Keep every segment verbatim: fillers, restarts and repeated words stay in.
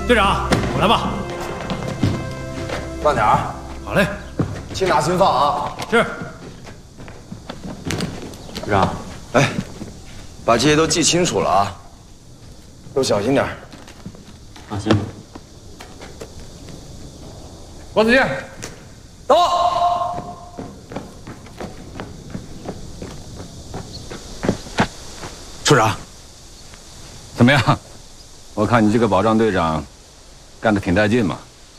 队长，我来吧。 慢点儿。 好嘞。 轻打轻放啊。 是。 队长，哎，把这些都记清楚了啊，都小心点儿。 放心。 关子健， 到。处长， 怎么样？我看你这个保障队长，干得挺带劲嘛。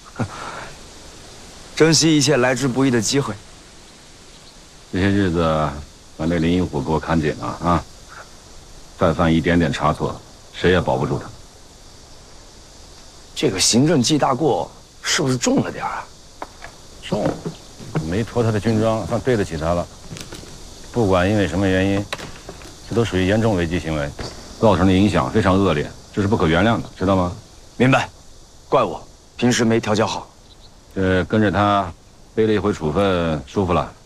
珍惜一切来之不易的机会。 这些日子，把那林一虎给我看紧了啊！但凡一点点差错，谁也保不住他。 这个行政记大过是不是重了点啊？ 重，没脱他的军装，算对得起他了。不管因为什么原因，这都属于严重违纪行为，造成的影响非常恶劣，这是不可原谅的，知道吗？ 明白。怪我平时没调教好。 这跟着他背了一回处分，舒服了。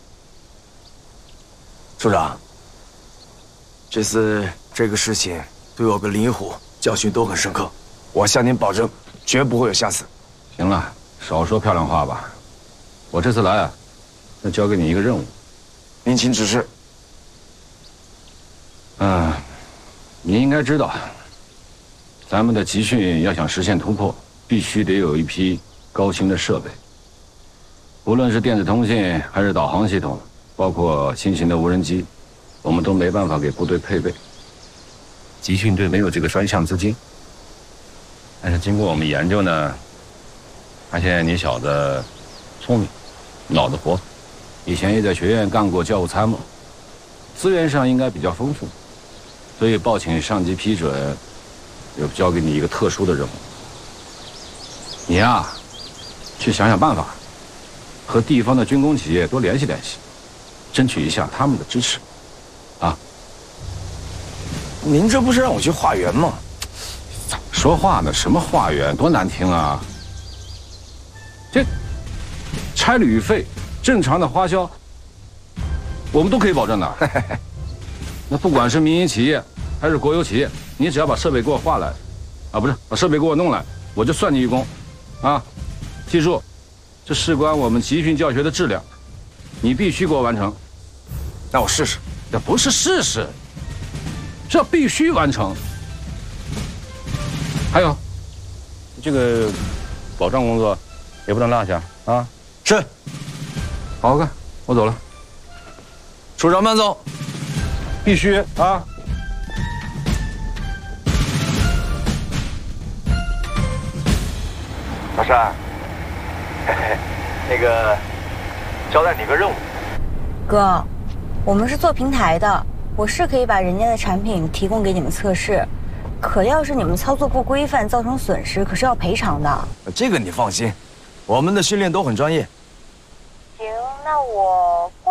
处长，这次这个事情对我跟林一虎教训都很深刻，我向您保证，绝不会有下次。 行了，少说漂亮话吧。我这次来啊，要交给你一个任务。 您请指示。 嗯，你应该知道，咱们的集训要想实现突破，必须得有一批高清的设备。无论是电子通信还是导航系统，包括新型的无人机，我们都没办法给部队配备。集训队没有这个专项资金。但是经过我们研究呢，发现你小子聪明，脑子活，以前也在学院干过教务参谋，资源上应该比较丰富，所以报请上级批准，又交给你一个特殊的任务。你呀，去想想办法，和地方的军工企业多联系联系，争取一下他们的支持，啊。 您这不是让我去化缘吗？ 说话呢，什么化缘，多难听啊！这差旅费、正常的花销，我们都可以保证的。那不管是民营企业还是国有企业，你只要把设备给我画来，啊，不是把设备给我弄来，我就算你一功，啊！记住，这事关我们集训教学的质量，你必须给我完成。 那我试试。 这不是试试，这必须完成。还有，这个保障工作也不能落下啊！ 是， 好好干，我走了。 处长慢走， 必须啊！ 老山，嘿嘿，那个，交代你个任务。 哥，我们是做平台的，我是可以把人家的产品提供给你们测试。可要是你们操作不规范造成损失，可是要赔偿的。 这个你放心，我们的训练都很专业。 行，那我